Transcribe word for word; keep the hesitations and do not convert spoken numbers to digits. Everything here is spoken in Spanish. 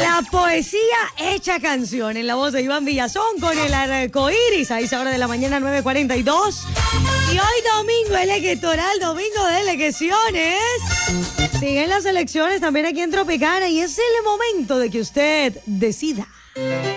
La poesía hecha canción en la voz de Iván Villazón con el arcoíris a esa hora de la mañana, nueve cuarenta y dos. Y hoy domingo electoral, domingo de elecciones. Siguen las elecciones también aquí en Tropicana y es el momento de que usted decida.